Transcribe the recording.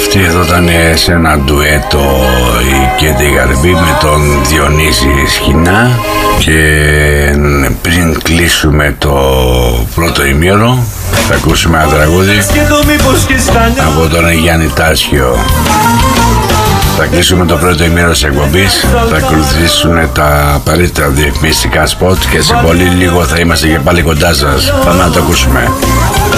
Αυτή εδώ ήταν σε ένα ντουέτο η Κέντε Γαρμπή με τον Διονύση Σχοινά. Και πριν κλείσουμε το πρώτο ημίωρο θα ακούσουμε ένα τραγούδι από τον Γιάννη Τάσιο. Θα κλείσουμε το πρώτο ημίωρο της εκπομπής. Θα ακολουθήσουν τα απαραίτητα διαφημιστικά σποτ και σε πολύ λίγο θα είμαστε και πάλι κοντά σας. Πάμε να το ακούσουμε.